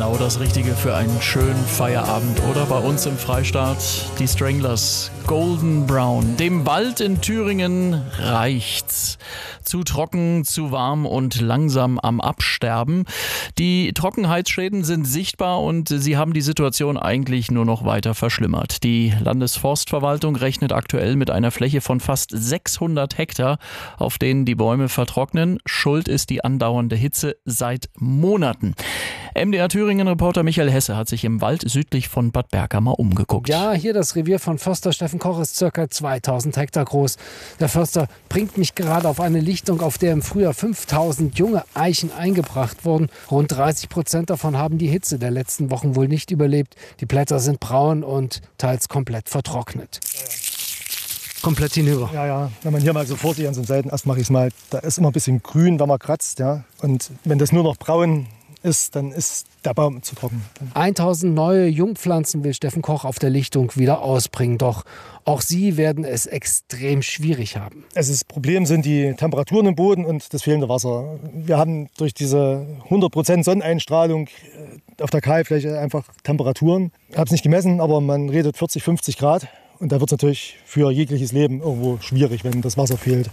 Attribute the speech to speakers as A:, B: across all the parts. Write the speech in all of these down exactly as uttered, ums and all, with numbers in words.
A: Genau das Richtige für einen schönen Feierabend. Oder bei uns im Freistaat die Stranglers, Golden Brown. Dem Wald in Thüringen reicht's. Zu trocken, zu warm und langsam am Absterben. Die Trockenheitsschäden sind sichtbar und sie haben die Situation eigentlich nur noch weiter verschlimmert. Die Landesforstverwaltung rechnet aktuell mit einer Fläche von fast sechshundert Hektar, auf denen die Bäume vertrocknen. Schuld ist die andauernde Hitze seit Monaten. M D R Thüringen-Reporter Michael Hesse hat sich im Wald südlich von Bad Berka mal umgeguckt.
B: Ja, hier das Revier von Förster Steffen Koch ist ca. zweitausend Hektar groß. Der Förster bringt mich gerade auf eine Lichtung, auf der im Frühjahr fünftausend junge Eichen eingebracht wurden. Rund dreißig Prozent davon haben die Hitze der letzten Wochen wohl nicht überlebt. Die Blätter sind braun und teils komplett vertrocknet.
C: Ja, ja.
B: Komplett hinüber.
C: Ja, ja. Wenn man hier mal so vorsichtig an so Seiten, erst mache ich es mal, da ist immer ein bisschen grün, wenn man kratzt. Ja. Und wenn das nur noch braun ist, dann ist der Baum zu trocken.
B: tausend neue Jungpflanzen will Steffen Koch auf der Lichtung wieder ausbringen. Doch auch sie werden es extrem schwierig haben.
C: Also das Problem sind die Temperaturen im Boden und das fehlende Wasser. Wir haben durch diese hundert Prozent Sonneneinstrahlung auf der Kahlfläche einfach Temperaturen. Ich habe es nicht gemessen, aber man redet vierzig, fünfzig Grad. Und da wird es natürlich für jegliches Leben irgendwo schwierig, wenn das Wasser fehlt.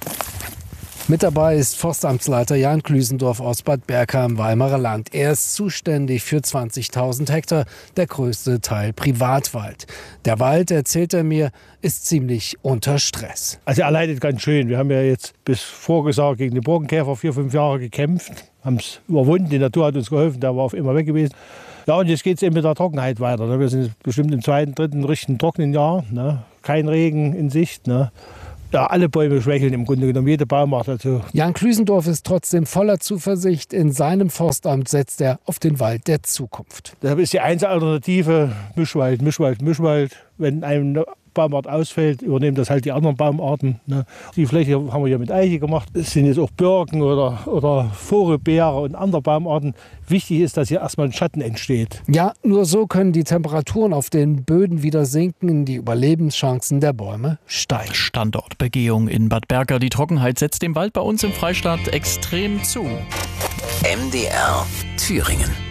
B: Mit dabei ist Forstamtsleiter Jan Klüsendorf aus Bad Berka im Weimarer Land. Er ist zuständig für zwanzigtausend Hektar, der größte Teil Privatwald. Der Wald, erzählt er mir, ist ziemlich unter Stress.
D: Also er leidet ganz schön. Wir haben ja jetzt bis vorgesagt gegen den Borkenkäfer vier, fünf Jahre gekämpft, haben es überwunden. Die Natur hat uns geholfen, der war auf immer weg gewesen. Ja, und jetzt geht es eben mit der Trockenheit weiter. Wir sind bestimmt im zweiten, dritten richtigen trockenen Jahr. Kein Regen in Sicht. Ja, alle Bäume schwächeln im Grunde genommen, jede Baumart dazu.
B: Jan Klüsendorf ist trotzdem voller Zuversicht. In seinem Forstamt setzt er auf den Wald der Zukunft.
D: Das ist die einzige Alternative, Mischwald, Mischwald, Mischwald. Wenn eine Baumart ausfällt, übernehmen das halt die anderen Baumarten. Die Fläche haben wir hier mit Eiche gemacht. Es sind jetzt auch Birken oder, oder Vogelbeere und andere Baumarten. Wichtig ist, dass hier erstmal ein Schatten entsteht.
B: Ja, nur so können die Temperaturen auf den Böden wieder sinken, die Überlebenschancen der Bäume steigen.
A: Standortbegehung in Bad Berka. Die Trockenheit setzt dem Wald bei uns im Freistaat extrem zu.
E: M D R Thüringen.